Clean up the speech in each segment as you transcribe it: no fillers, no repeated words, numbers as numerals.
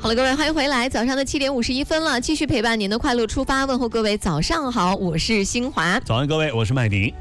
好了，各位，欢迎回来。早上的7点51分了，继续陪伴您的快乐出发，问候各位早上好，我是新华。 早安，各位，我是麦迪。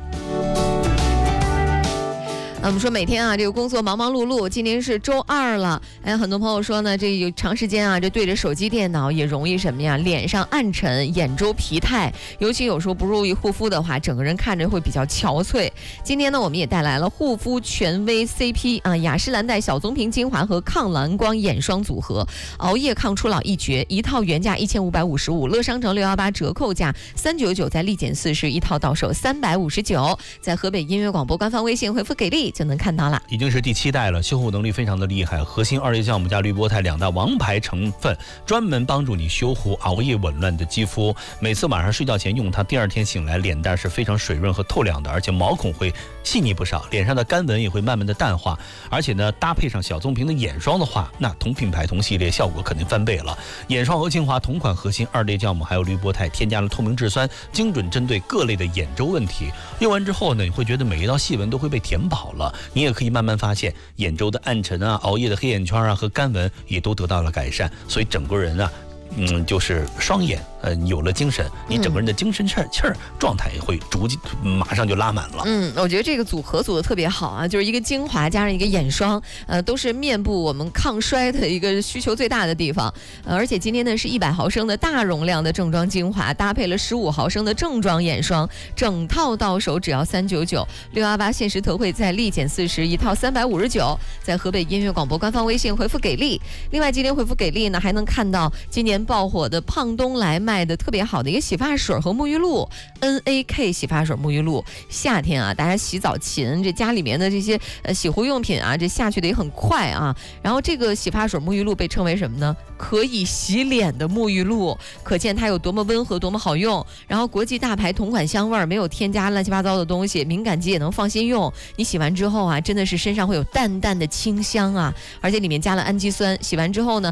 我们说每天啊，这个工作忙忙碌碌，今天是周二了。很多朋友说呢，这有长时间啊，这对着手机电脑也容易什么呀？脸上暗沉，眼周疲态，尤其有时候不注意护肤的话，整个人看着会比较憔悴。今天呢，我们也带来了护肤权威 CP 啊，雅诗兰黛小棕瓶精华和抗蓝光眼霜组合，熬夜抗初老一绝，一套原价1555，乐商城618折扣价399，在立减40，一套到手359，在河北音乐广播官方微信回复给力就能看到了。 已经是第7代了，修护能力非常的厉害，核心2叶酵母加滤波肽2大王牌成分，专门帮助你修护熬夜紊乱的肌肤。每次晚上睡觉前用它，第二天醒来脸蛋是非常水润和透亮的，而且毛孔会细腻不少，脸上的干纹也会慢慢的淡化。而且呢，搭配上小棕瓶的眼霜的话，那同品牌同系列效果肯定翻倍了。眼霜和精华同款核心2叶酵母还有滤波肽，添加了透明质酸，精准针对各类的眼周问题。用完之后呢，你会觉得每一道细纹都会被填饱了。你也可以慢慢发现眼周的暗沉啊、熬夜的黑眼圈啊和干纹也都得到了改善，所以整个人啊，就是双眼有了精神，你整个人的精神气儿状态也会马上就拉满了。 我觉得这个组合组的特别好啊，就是一个精华加上一个眼霜，都是面部我们抗衰的一个需求最大的地方。而且今天呢是100毫升的大容量的正装精华，搭配了15毫升的正装眼霜，整套到手只要399，618限时特惠在立减40，一套359，在河北音乐广播官方微信回复给力。另外今天回复给力呢，还能看到今年爆火的胖东来卖的特别好的一个洗发水和沐浴露 NAK 洗发水沐浴露。夏天啊，大家洗澡勤，这家里面的这些洗护用品啊，这下去的也很快啊。然后这个洗发水沐浴露被称为什么呢？可以洗脸的沐浴露，可见它有多么温和，多么好用。然后国际大牌同款香味，没有添加乱七八糟的东西，敏感肌也能放心用。你洗完之后啊，真的是身上会有淡淡的清香啊，而且里面加了氨基酸，洗完之后呢，